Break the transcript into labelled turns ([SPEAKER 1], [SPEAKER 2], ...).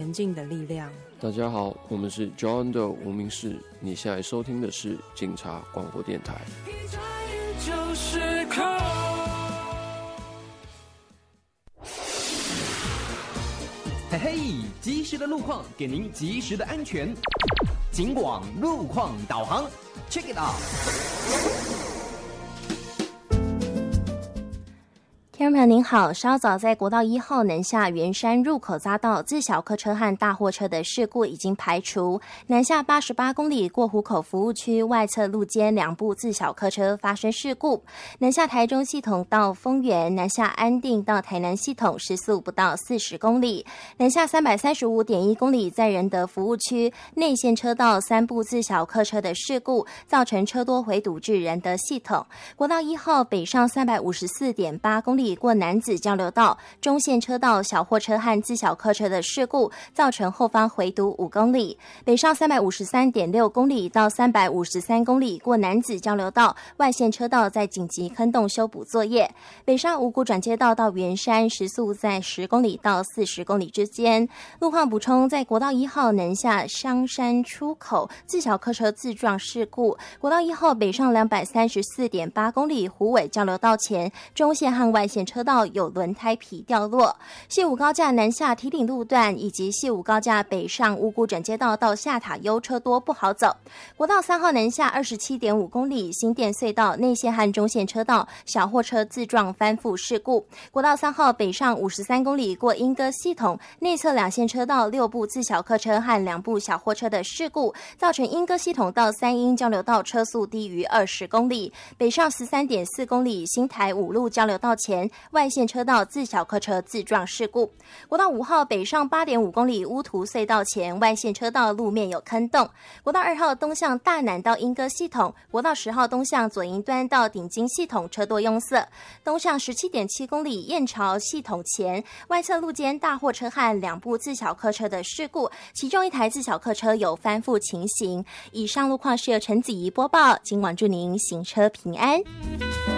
[SPEAKER 1] 前进的力量。
[SPEAKER 2] 大家好，我们是 John 的无名氏，你现在收听的是警察广播电台。
[SPEAKER 3] 嘿嘿，及时的路况给您及时的安全。警广路况导航 ，Check it out。
[SPEAKER 4] 听众朋友您好，稍早在国道1号南下圆山入口匝道自小客车和大货车的事故已经排除，南下88公里过湖口服务区外侧路肩2部自小客车发生事故，南下台中系统到丰原，南下安定到台南系统时速不到40公里，南下335.1公里在仁德服务区内线车道3部自小客车的事故，造成车多回堵至仁德系统。国道1号北上354.8公里过楠梓交流道中线车道小货车和自小客车的事故，造成后方回堵5公里，北上353.6公里到353公里过楠梓交流道外线车道在紧急坑洞修补作业，北上五股转接道到圆山时速在10公里到40公里之间。路况补充，在国道1号南下香山出口自小客车自撞事故，国道1号北上234.8公里虎尾交流道前中线和外线车道有轮胎皮掉落，西武高架南下堤顶路段以及西武高架北上五股转接道到下塔悠车多不好走。国道3号南下27.5公里新店隧道内线和中线车道小货车自撞翻覆事故，国道3号北上53公里过莺歌系统内侧2线车道6部自小客车和2部小货车的事故，造成莺歌系统到三莺交流道车速低于20公里，北上13.4公里新台五路交流道前外线车道自小客车自撞事故。国道5号北上8.5公里乌涂隧道前外线车道路面有坑洞。国道2号东向大南到莺歌系统，国道10号东向左营端到顶金系统车多拥塞。东向17.7公里燕巢系统前外侧路肩大货车和2部自小客车的事故，其中一台自小客车有翻覆情形。以上路况是由陈子怡播报，今晚祝您行车平安。